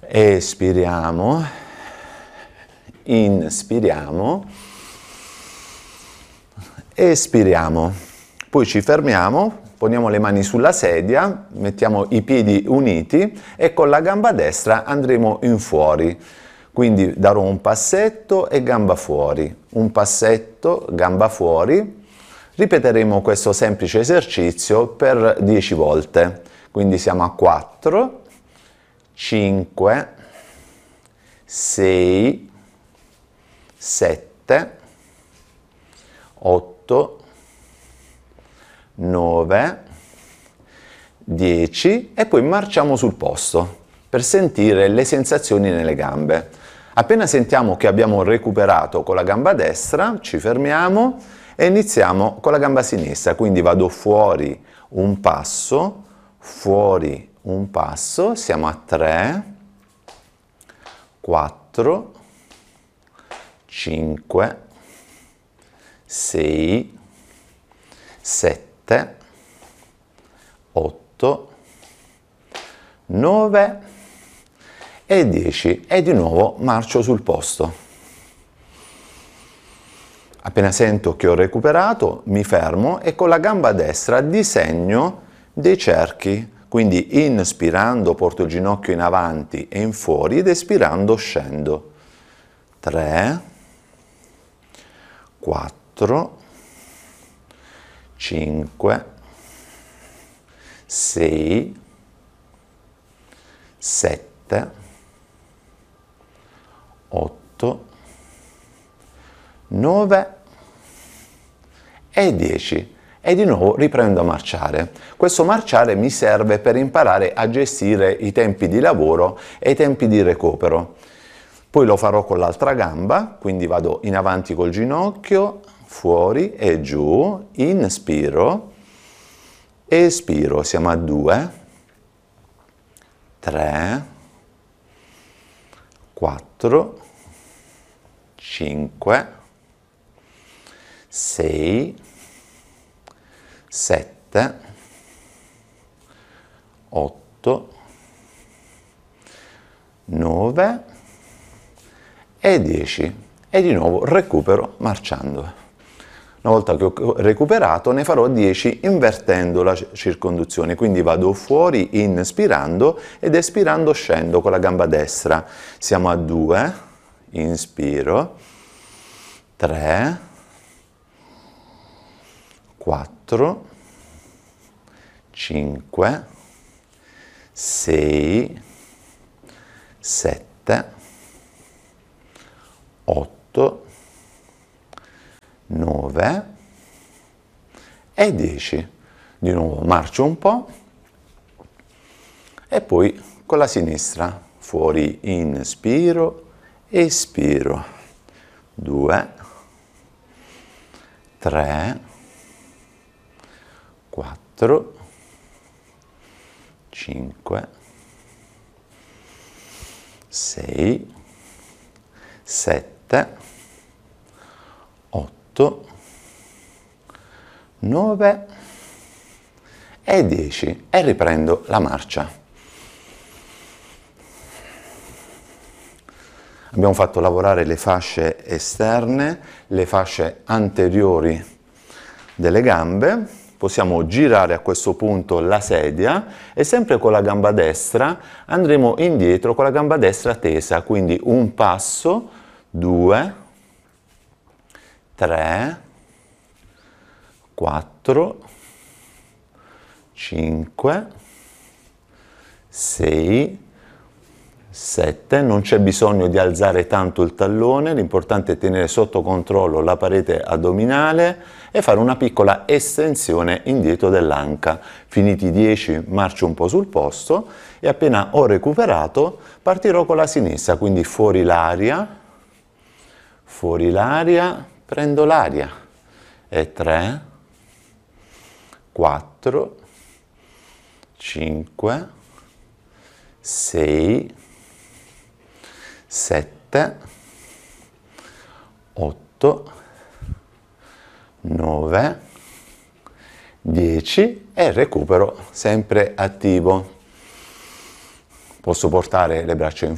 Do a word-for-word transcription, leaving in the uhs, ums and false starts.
espiriamo, inspiriamo, espiriamo, poi ci fermiamo, poniamo le mani sulla sedia, mettiamo i piedi uniti e con la gamba destra andremo in fuori. Quindi darò un passetto e gamba fuori, un passetto, gamba fuori. Ripeteremo questo semplice esercizio per dieci volte. Quindi siamo a quattro, cinque, sei, sette, otto, nove, dieci e poi marciamo sul posto per sentire le sensazioni nelle gambe. Appena sentiamo che abbiamo recuperato con la gamba destra, ci fermiamo e iniziamo con la gamba sinistra, quindi vado fuori un passo, fuori un passo, siamo a tre, quattro, cinque, sei, sette, otto, nove e dieci e di nuovo marcio sul posto. Appena sento che ho recuperato mi fermo e con la gamba destra disegno dei cerchi, quindi inspirando porto il ginocchio in avanti e in fuori ed espirando scendo. tre, quattro, cinque, sei, sette, otto, nove e dieci e di nuovo riprendo a marciare. Questo marciare mi serve per imparare a gestire i tempi di lavoro e i tempi di recupero. Poi lo farò con l'altra gamba, quindi vado in avanti col ginocchio, fuori e giù, inspiro, espiro, siamo a due, tre, quattro, cinque, sei, sette, otto, nove e dieci e di nuovo recupero marciando. Una volta che ho recuperato ne farò dieci invertendo la circonduzione, quindi vado fuori inspirando ed espirando scendo con la gamba destra. Siamo a due, inspiro, tre, quattro, cinque, sei, sette, otto, nove e dieci. Di nuovo marcio un po' e poi con la sinistra fuori inspiro, espiro, due, tre, quattro, cinque, sei, sette, otto, nove e dieci e riprendo la marcia. Abbiamo fatto lavorare le fasce esterne, le fasce anteriori delle gambe. Possiamo girare a questo punto la sedia e sempre con la gamba destra andremo indietro con la gamba destra tesa, quindi un passo, due, tre, quattro, cinque, sei, sette, non c'è bisogno di alzare tanto il tallone, l'importante è tenere sotto controllo la parete addominale e fare una piccola estensione indietro dell'anca. Finiti i dieci marcio un po' sul posto e appena ho recuperato partirò con la sinistra, quindi fuori l'aria, fuori l'aria, prendo l'aria e tre, quattro, cinque, sei, sette, otto, nove, dieci e recupero sempre attivo. Posso portare le braccia in